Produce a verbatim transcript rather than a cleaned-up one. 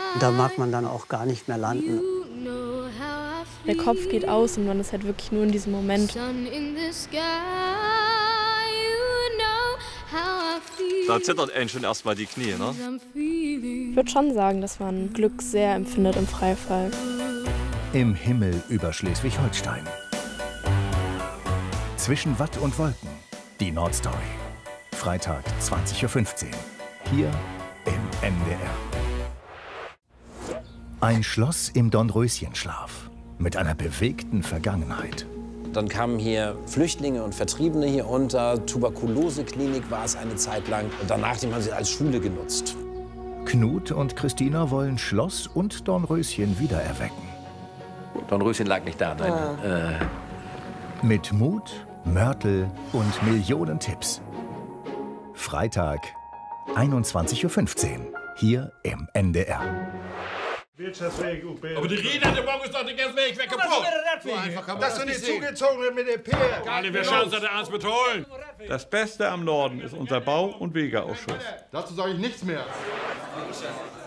Da mag man dann auch gar nicht mehr landen. Der Kopf geht aus und man ist halt wirklich nur in diesem Moment. Da zittert einen schon erstmal die Knie, ne? Ich würde schon sagen, dass man Glück sehr empfindet im Freifall. Im Himmel über Schleswig-Holstein. Zwischen Watt und Wolken. Die Nordstory. Freitag zwanzig Uhr fünfzehn. Hier im N D R. Ein Schloss im Dornröschenschlaf. Mit einer bewegten Vergangenheit. Dann kamen hier Flüchtlinge und Vertriebene hier unter. Tuberkuloseklinik war es eine Zeit lang. Und danach haben sie als Schule genutzt. Knut und Christina wollen Schloss und Dornröschen wiedererwecken. Dornröschen lag nicht da, nein. Ah. Äh. Mit Mut, Mörtel und Millionen Tipps. Freitag, einundzwanzig Uhr fünfzehn. Hier im N D R. Aber die Räder, der Wagen ist doch den ganzen Weg weggebaut. Das sind die zugezogenen mit der Peer. Alle, wir schauen uns da eins mit holen. Das Beste am Norden ist unser Bau- und Wegeausschuss. Dazu sage ich nichts mehr.